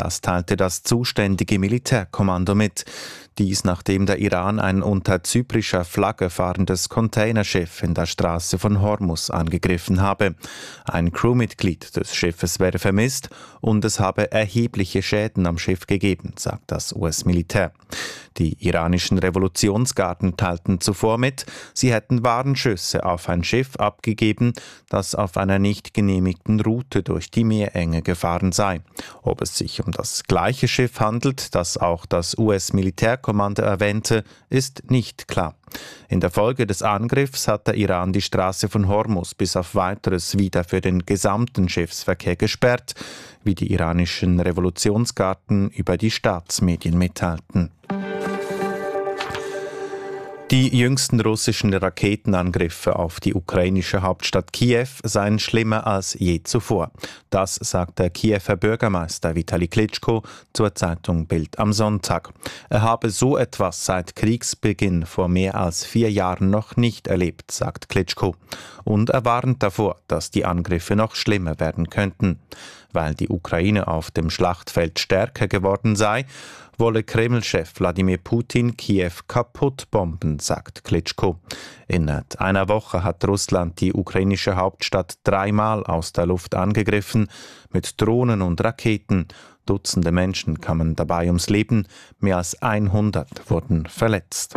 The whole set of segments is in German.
Das teilte das zuständige Militärkommando mit. Dies nachdem der Iran ein unter zyprischer Flagge fahrendes Containerschiff in der Straße von Hormuz angegriffen habe. Ein Crewmitglied des Schiffes wäre vermisst und es habe erhebliche Schäden am Schiff gegeben, sagt das US-Militär. Die iranischen Revolutionsgarden teilten zuvor mit, sie hätten Warnschüsse auf ein Schiff abgegeben, das auf einer nicht genehmigten Route durch die Meerenge gefahren sei. Ob es sich um das gleiche Schiff handelt, das auch das US-Militärkommando erwähnte, ist nicht klar. In der Folge des Angriffs hat der Iran die Straße von Hormuz bis auf Weiteres wieder für den gesamten Schiffsverkehr gesperrt, wie die iranischen Revolutionsgarden über die Staatsmedien mitteilten. Die jüngsten russischen Raketenangriffe auf die ukrainische Hauptstadt Kiew seien schlimmer als je zuvor. Das sagt der Kiewer Bürgermeister Vitali Klitschko zur Zeitung Bild am Sonntag. Er habe so etwas seit Kriegsbeginn vor mehr als 4 Jahren noch nicht erlebt, sagt Klitschko. Und er warnt davor, dass die Angriffe noch schlimmer werden könnten. Weil die Ukraine auf dem Schlachtfeld stärker geworden sei, wolle Kreml-Chef Wladimir Putin Kiew kaputt bomben, sagt Klitschko. Innerhalb einer Woche hat Russland die ukrainische Hauptstadt 3-mal aus der Luft angegriffen, mit Drohnen und Raketen. Dutzende Menschen kamen dabei ums Leben, mehr als 100 wurden verletzt.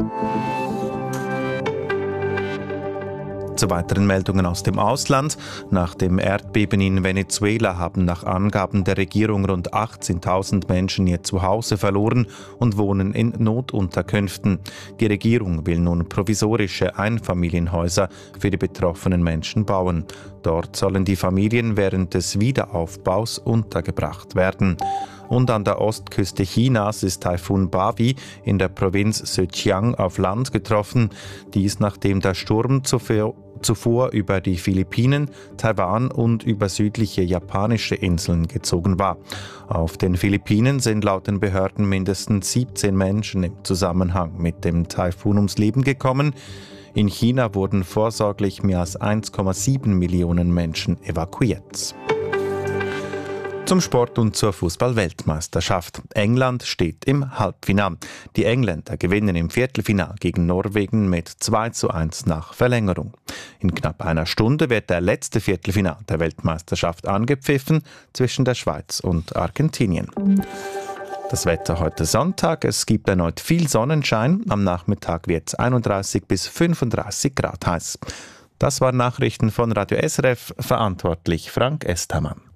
Zu weiteren Meldungen aus dem Ausland. Nach dem Erdbeben in Venezuela haben nach Angaben der Regierung rund 18.000 Menschen ihr Zuhause verloren und wohnen in Notunterkünften. Die Regierung will nun provisorische Einfamilienhäuser für die betroffenen Menschen bauen. Dort sollen die Familien während des Wiederaufbaus untergebracht werden. Und an der Ostküste Chinas ist Taifun Bavi in der Provinz Zhejiang auf Land getroffen. Dies nachdem der Sturm zuvor über die Philippinen, Taiwan und über südliche japanische Inseln gezogen war. Auf den Philippinen sind laut den Behörden mindestens 17 Menschen im Zusammenhang mit dem Taifun ums Leben gekommen. In China wurden vorsorglich mehr als 1,7 Millionen Menschen evakuiert. Zum Sport und zur Fußball-Weltmeisterschaft. England steht im Halbfinale. Die Engländer gewinnen im Viertelfinal gegen Norwegen mit 2:1 nach Verlängerung. In knapp einer Stunde wird der letzte Viertelfinal der Weltmeisterschaft angepfiffen zwischen der Schweiz und Argentinien. Das Wetter heute Sonntag. Es gibt erneut viel Sonnenschein. Am Nachmittag wird es 31 bis 35 Grad heiß. Das waren Nachrichten von Radio SRF, verantwortlich Frank Estermann.